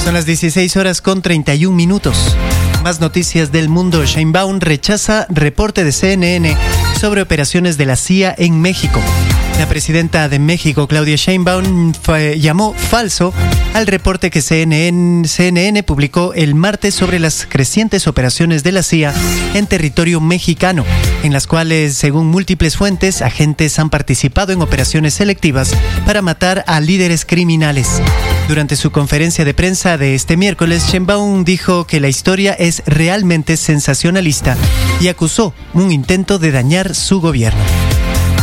Son las 16:31. Más noticias del mundo. Sheinbaum rechaza reporte de CNN sobre operaciones de la CIA en México. La presidenta de México, Claudia Sheinbaum, llamó falso al reporte que CNN publicó el martes sobre las crecientes operaciones de la CIA en territorio mexicano, en las cuales, según múltiples fuentes, agentes han participado en operaciones selectivas para matar a líderes criminales. Durante su conferencia de prensa de este miércoles, Sheinbaum dijo que la historia es realmente sensacionalista y acusó un intento de dañar su gobierno.